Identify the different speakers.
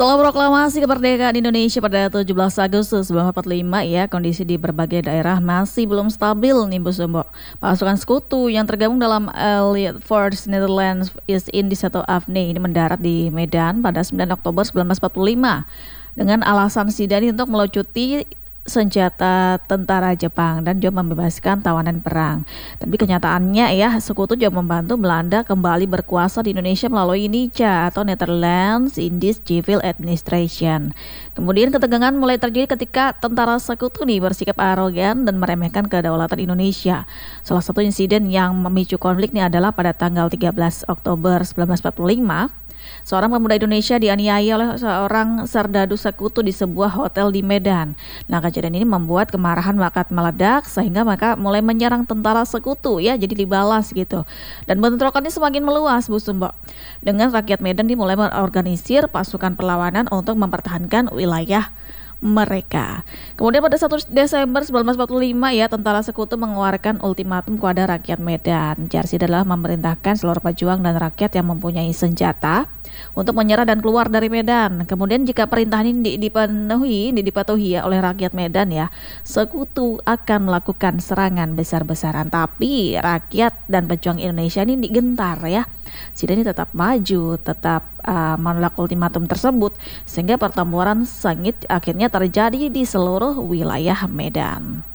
Speaker 1: Setelah proklamasi kemerdekaan Indonesia pada 17 Agustus 1945 ya, kondisi di berbagai daerah masih belum stabil nih Bu Sumbo. Pasukan sekutu yang tergabung dalam Allied Force Netherlands East Indies atau AFNI ini mendarat di Medan pada 9 Oktober 1945 dengan alasan Sidani untuk melucuti senjata tentara Jepang dan juga membebaskan tawanan perang. Tapi kenyataannya ya, sekutu juga membantu Belanda kembali berkuasa di Indonesia melalui NICA atau Netherlands Indies Civil Administration. Kemudian ketegangan mulai terjadi ketika tentara sekutu nih bersikap arogan dan meremehkan kedaulatan Indonesia. Salah satu insiden yang memicu konflik ini adalah pada tanggal 13 Oktober 1945. Seorang pemuda Indonesia dianiaya oleh seorang serdadu sekutu di sebuah hotel di Medan. Nah, kejadian ini membuat kemarahan Makat meledak sehingga maka mulai menyerang tentara sekutu ya, jadi dibalas gitu. Dan bentrokan ini semakin meluas Bu Sumbo. Dengan rakyat Medan dimulai mengorganisir pasukan perlawanan untuk mempertahankan wilayah mereka. Kemudian pada 1 Desember 1945 ya, tentara sekutu mengeluarkan ultimatum kepada rakyat Medan. Jarsi adalah memerintahkan seluruh pejuang dan rakyat yang mempunyai senjata untuk menyerah dan keluar dari Medan. Kemudian jika perintah ini dipatuhi ya oleh rakyat Medan ya, sekutu akan melakukan serangan besar-besaran. Tapi rakyat dan pejuang Indonesia ini digentar ya. Sidani tetap maju, tetap menolak ultimatum tersebut sehingga pertempuran sengit akhirnya terjadi di seluruh wilayah Medan.